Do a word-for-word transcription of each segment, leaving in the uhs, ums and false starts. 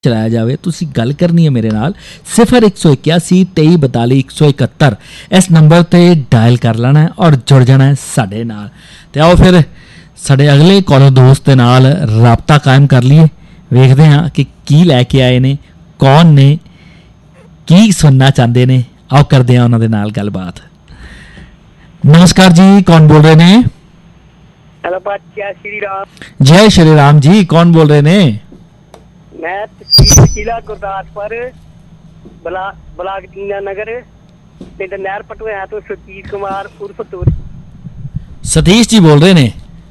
ਚਲਾਇਆ ਜਾਵੇ। ਤੁਸੀਂ ਗੱਲ ਕਰਨੀ ਹੈ ਮੇਰੇ ਨਾਲ ਸਿਫਰ ਇੱਕ ਸੌ ਇਕਿਆਸੀ ਤੇਈ ਬਤਾਲੀ ਇੱਕ ਸੌ ਇਕਹੱਤਰ ਇਸ ਨੰਬਰ 'ਤੇ ਡਾਇਲ ਕਰ ਲੈਣਾ ਔਰ ਜੁੜ ਜਾਣਾ ਸਾਡੇ ਨਾਲ। ਅਤੇ ਆਓ ਫਿਰ ਸਾਡੇ ਅਗਲੇ ਕਾਲਰ ਦੋਸਤ ਦੇ ਨਾਲ ਰਾਬਤਾ ਕਾਇਮ ਕਰ ਲਈਏ। ਵੇਖਦੇ ਹਾਂ ਕਿ ਕੀ ਲੈ ਕੇ ਆਏ ਨੇ, ਕੌਣ ਨੇ, ਕੀ ਸੁਣਨਾ ਚਾਹੁੰਦੇ ਨੇ। ਆਓ ਕਰਦੇ ਹਾਂ ਉਹਨਾਂ ਦੇ ਨਾਲ ਗੱਲਬਾਤ। ਨਮਸਕਾਰ ਜੀ, ਕੌਣ ਬੋਲ ਰਹੇ ਨੇ? हेलो जय श्री राम। जय श्री राम जी, कौन बोल रहे ने? मैं तहसील जिला गुरदासपुर ब्लाक ब्लाक दीना नगर पिंड नहर पटवाया तो सतीश कुमार उर्फ तोती। सतीश जी बोल रहे ने?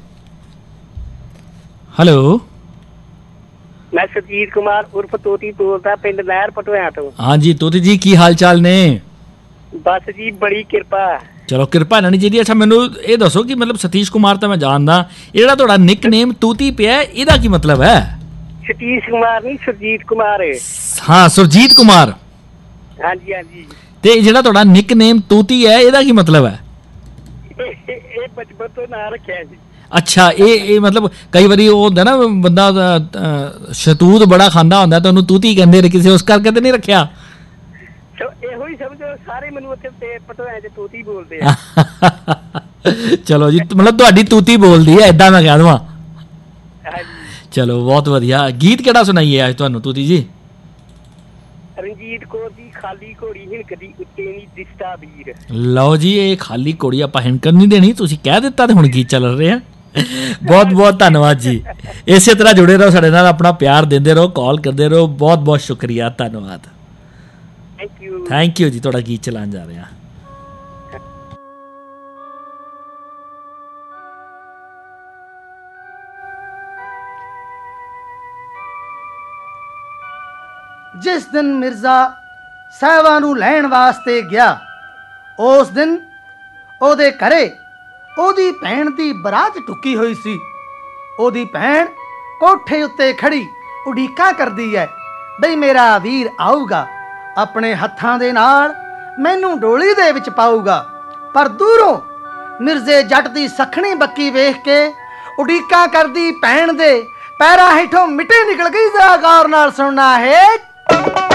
हेलो, मैं सतीश कुमार उर्फ तोती बोलता पिंड नहर पटवाया तो। हाँ जी तोती जी, की हाल चाल ने? बस जी बड़ी कृपा। ਚਲੋ ਕਿਰਪਾ ਇਹਨਾਂ ਦੀ ਚਾਹੀਦੀ। ਅੱਛਾ ਮੈਨੂੰ ਇਹ ਦੱਸੋ ਕਿ ਮਤਲਬ ਸਤੀਸ਼ ਕੁਮਾਰ ਤਾਂ ਮੈਂ ਜਾਣਦਾ, ਇਹ ਜਿਹੜਾ ਤੁਹਾਡਾ ਨਿਕ ਨੇਮ ਤੂਤੀ ਪਿਆ ਇਹਦਾ ਕੀ ਮਤਲਬ ਹੈ? सतीश कुमार नहीं सुरजीत कुमार है। ਹਾਂ ਸੁਰਜੀਤ ਕੁਮਾਰ। हाँ जी हाँ जी। ਤੇ ਜਿਹੜਾ ਤੁਹਾਡਾ ਨਿਕ ਨੇਮ ਤੂਤੀ ਹੈ ਇਹਦਾ ਕੀ ਮਤਲਬ ਹੈ? ਇਹ ਬਚਪਨ ਤੋਂ ਨਾਂ ਰੱਖਿਆ ਜੀ। ਅੱਛਾ, ਇਹ ਇਹ ਮਤਲਬ ਕਈ ਵਾਰੀ ਉਹ ਹੁੰਦਾ ਨਾ ਬੰਦਾ ਸ਼ਤੂਤ ਬੜਾ ਖਾਂਦਾ ਹੁੰਦਾ ਤਾਂ ਉਹਨੂੰ ਤੂਤੀ ਕਹਿੰਦੇ ਨੇ, ਕਿਸੇ ਉਸ ਕਰਕੇ ਤੇ ਨਹੀਂ ਰੱਖਿਆ? ਇਹੋ ਹੀ ਸਮਝੋ, ਸਾਰੇ ਮੈਨੂੰ ਉੱਥੇ ਪਟਵਾਇਆ ਚ ਤੂਤੀ ਬੋਲਦੇ ਆ। ਚਲੋ ਜੀ, ਮਤਲਬ ਤੁਹਾਡੀ ਤੂਤੀ ਬੋਲਦੀ ਹੈ ਏਦਾਂ ਮੈਂ ਕਹਿ ਦਵਾਂ। ਚਲੋ ਬਹੁਤ ਵਧੀਆ। ਗੀਤ ਕਿਹੜਾ ਸੁਣਾਈਏ ਅੱਜ ਤੁਹਾਨੂੰ ਤੂਤੀ ਜੀ? ਰਣਜੀਤ ਕੌਰ ਦੀ ਖਾਲੀ ਘੋੜੀ ਹਿਣਕਦੀ ਉੱਤੇ ਨੀ ਦਿਸਦਾ ਵੀਰ। ਲਓ ਜੀ, ਇਹ ਖਾਲੀ ਘੋੜੀ ਆਪਾਂ ਹਿਣਕਣ ਨਹੀਂ ਦੇਣੀ, ਤੁਸੀਂ ਕਹਿ ਦਿੱਤਾ ਤੇ ਹੁਣ ਗੀਤ ਚੱਲ ਰਿਹਾ। ਬਹੁਤ ਬਹੁਤ ਧੰਨਵਾਦ ਜੀ। ਇਸੇ ਤਰ੍ਹਾਂ ਜੁੜੇ ਰਹੋ ਸਾਡੇ ਨਾਲ, ਆਪਣਾ ਪਿਆਰ ਦਿੰਦੇ ਰਹੋ, ਕਾਲ ਕਰਦੇ ਰਹੋ। ਬਹੁਤ ਬਹੁਤ ਸ਼ੁਕਰੀਆ, ਧੰਨਵਾਦ। ਥੈਂਕ ਯੂ ਥੈਂਕ ਯੂ ਜੀ। ਤੁਹਾਡਾ ਗੀਤ ਚਲਾਉਣ ਜਾ ਰਿਹਾ। ਜਿਸ ਦਿਨ ਮਿਰਜ਼ਾ ਸਾਹਿਬਾਂ ਨੂੰ ਲੈਣ ਵਾਸਤੇ ਗਿਆ, ਉਸ ਦਿਨ ਉਹਦੇ ਘਰੇ ਉਹਦੀ ਭੈਣ ਦੀ ਬਰਾਤ ਟੁੱਕੀ ਹੋਈ ਸੀ। ਉਹਦੀ ਭੈਣ ਕੋਠੇ ਉੱਤੇ ਖੜੀ ਉਡੀਕਾਂ ਕਰਦੀ ਹੈ ਬਈ ਮੇਰਾ ਵੀਰ ਆਊਗਾ, ਆਪਣੇ ਹੱਥਾਂ ਦੇ ਨਾਲ ਮੈਨੂੰ ਡੋਲੀ ਦੇ ਵਿੱਚ ਪਾਊਗਾ। ਪਰ ਦੂਰੋਂ ਮਿਰਜ਼ੇ ਜੱਟ ਦੀ ਸਖਣੀ ਬੱਕੀ ਵੇਖ ਕੇ ਉਡੀਕਾਂ ਕਰਦੀ ਭੈਣ ਦੇ ਪੈਰਾਂ ਹੇਠੋਂ ਮਿੱਟੀ ਨਿਕਲ ਗਈ। ਜ਼ਰਾ ਗੌਰ ਨਾਲ ਸੁਣਨਾ ਹੈ।